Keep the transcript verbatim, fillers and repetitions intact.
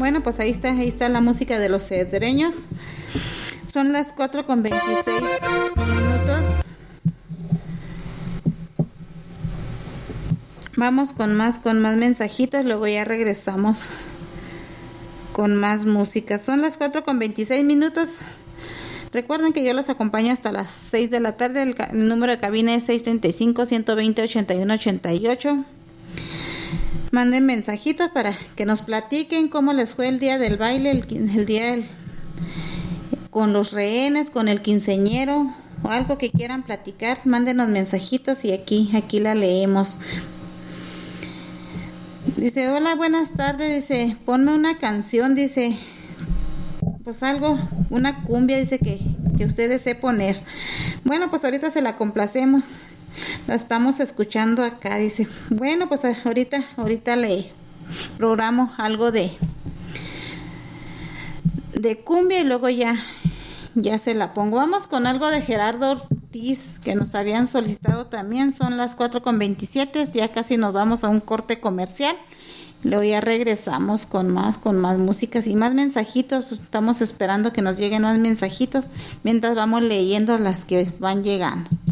Bueno, pues ahí está, ahí está la música de los cedreños. Son las cuatro con veintiséis minutos. Vamos con más, con más mensajitos, luego ya regresamos con más música. Son las cuatro con veintiséis minutos. Recuerden que yo los acompaño hasta las seis de la tarde. El, el número de cabina es seis tres cinco, uno dos cero, ocho uno ocho ocho. Manden mensajitos para que nos platiquen cómo les fue el día del baile, el, el día del, con los rehenes, con el quinceñero, o algo que quieran platicar. Mándenos mensajitos y aquí, aquí la leemos. Dice, hola, buenas tardes, dice, ponme una canción, dice, pues algo, una cumbia, dice que, que usted desee poner. Bueno, pues ahorita se la complacemos, la estamos escuchando acá, dice. Bueno, pues ahorita, ahorita le programo algo de, de cumbia y luego ya, ya se la pongo. Vamos con algo de Gerardo Ortiz, que nos habían solicitado también. Son las cuatro con veintisiete, ya casi nos vamos a un corte comercial. Luego ya regresamos con más, con más músicas y más mensajitos. Pues estamos esperando que nos lleguen más mensajitos mientras vamos leyendo las que van llegando.